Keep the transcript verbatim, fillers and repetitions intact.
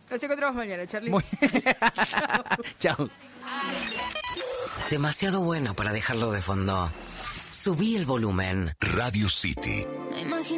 Nos encontramos mañana, Charlie. Muy... Chao. Demasiado bueno para dejarlo de fondo. Subí el volumen. Radio City.